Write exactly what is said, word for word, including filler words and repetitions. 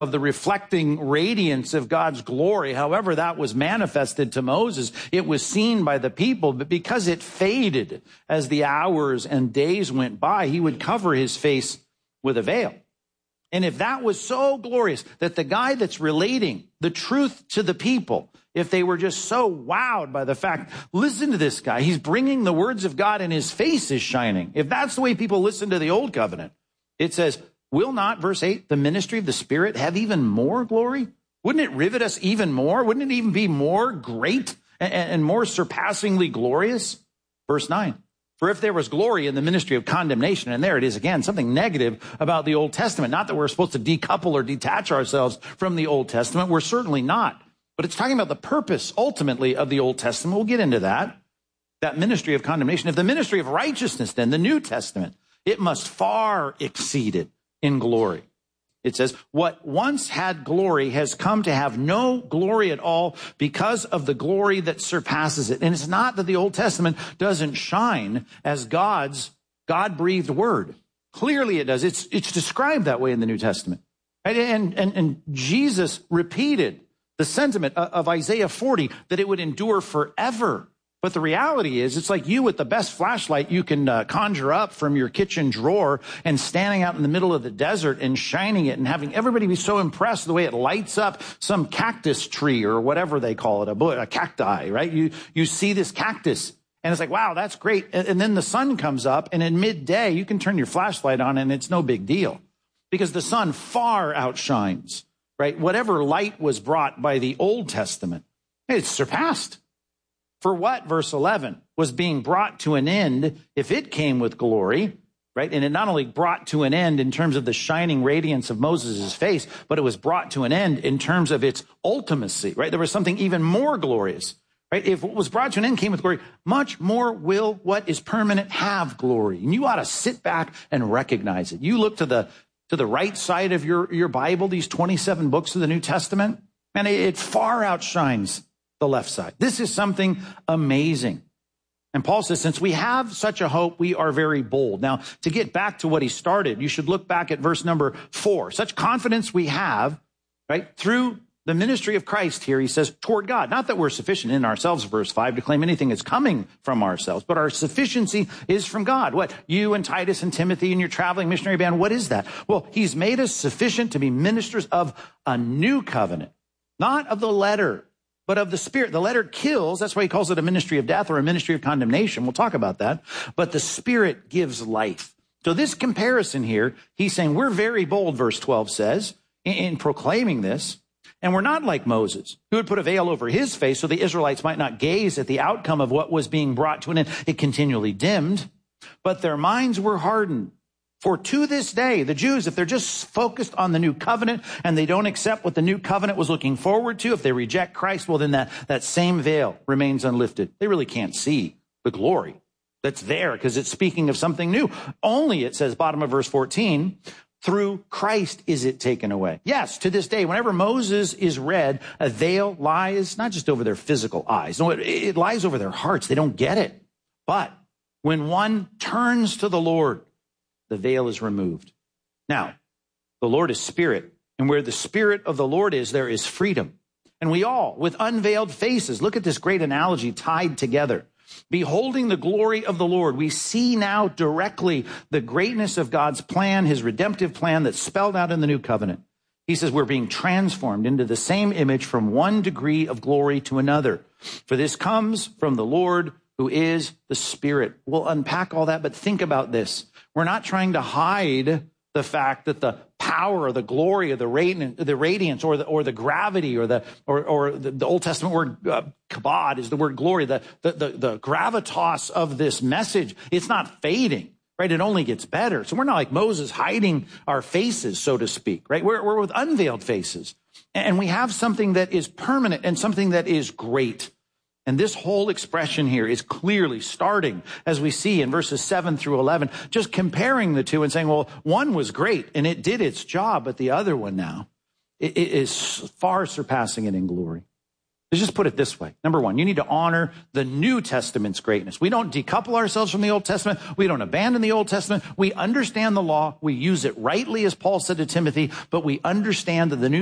of the reflecting radiance of God's glory, however that was manifested to Moses, it was seen by the people, but because it faded as the hours and days went by, he would cover his face with a veil. And if that was so glorious that the guy that's relating the truth to the people, if they were just so wowed by the fact, listen to this guy, he's bringing the words of God and his face is shining. If that's the way people listen to the old covenant, it says, will not, verse eight, the ministry of the Spirit have even more glory? Wouldn't it rivet us even more? Wouldn't it even be more great and, and more surpassingly glorious? Verse nine, for if there was glory in the ministry of condemnation, and there it is again, something negative about the Old Testament, not that we're supposed to decouple or detach ourselves from the Old Testament, we're certainly not. But it's talking about the purpose ultimately of the Old Testament. We'll get into that, that ministry of condemnation. If the ministry of righteousness, then the New Testament, it must far exceed it in glory. It says, what once had glory has come to have no glory at all because of the glory that surpasses it. And it's not that the Old Testament doesn't shine as God's God-breathed word. Clearly it does. It's, it's described that way in the New Testament. Right? And, and, and Jesus repeated the sentiment of Isaiah forty that it would endure forever. But the reality is, it's like you with the best flashlight you can uh, conjure up from your kitchen drawer and standing out in the middle of the desert and shining it and having everybody be so impressed the way it lights up some cactus tree or whatever they call it, a, a cacti, right? You, you see this cactus and it's like, wow, that's great. And, and then the sun comes up and in midday, you can turn your flashlight on and it's no big deal because the sun far outshines, right? Whatever light was brought by the Old Testament, it's surpassed. For what, verse eleven, was being brought to an end if it came with glory, right? And it not only brought to an end in terms of the shining radiance of Moses' face, but it was brought to an end in terms of its ultimacy, right? There was something even more glorious, right? If what was brought to an end came with glory, much more will what is permanent have glory. And you ought to sit back and recognize it. You look to the to the right side of your, your Bible, these twenty-seven books of the New Testament, and it, it far outshines the left side. This is something amazing. And Paul says, since we have such a hope, we are very bold. Now, to get back to what he started, you should look back at verse number four. Such confidence we have, right, through the ministry of Christ here, he says, toward God. Not that we're sufficient in ourselves, verse five, to claim anything is coming from ourselves, but our sufficiency is from God. What? You and Titus and Timothy and your traveling missionary band, what is that? Well, he's made us sufficient to be ministers of a new covenant, not of the letter, but of the Spirit. The letter kills. That's why he calls it a ministry of death or a ministry of condemnation. We'll talk about that. But the Spirit gives life. So this comparison here, he's saying we're very bold, verse twelve says, in, in proclaiming this. And we're not like Moses, who would put a veil over his face so the Israelites might not gaze at the outcome of what was being brought to an end. It continually dimmed, but their minds were hardened. For to this day, the Jews, if they're just focused on the new covenant and they don't accept what the new covenant was looking forward to, if they reject Christ, well, then that, that same veil remains unlifted. They really can't see the glory that's there because it's speaking of something new. Only, it says, bottom of verse fourteen, through Christ is it taken away. Yes, to this day, whenever Moses is read, a veil lies not just over their physical eyes. No, it, it lies over their hearts. They don't get it. But when one turns to the Lord, the veil is removed. Now, the Lord is Spirit, and where the Spirit of the Lord is, there is freedom. And we all, with unveiled faces, look at this great analogy tied together. Beholding the glory of the Lord, we see now directly the greatness of God's plan, his redemptive plan that's spelled out in the new covenant. He says we're being transformed into the same image from one degree of glory to another. For this comes from the Lord who is the Spirit. We'll unpack all that, but think about this. We're not trying to hide the fact that the power or the glory or the radiance, the radiance or the or the gravity or the or or the, the Old Testament word uh, kabod is the word glory. The, the the the gravitas of this message, it's not fading, right? It only gets better. So we're not like Moses hiding our faces, so to speak, right? We're we're with unveiled faces, and we have something that is permanent and something that is great. And this whole expression here is clearly starting, as we see in verses seven through eleven, just comparing the two and saying, well, one was great and it did its job, but the other one now it, it is far surpassing it in glory. Let's just put it this way. Number one, you need to honor the New Testament's greatness. We don't decouple ourselves from the Old Testament. We don't abandon the Old Testament. We understand the law. We use it rightly, as Paul said to Timothy, but we understand that the New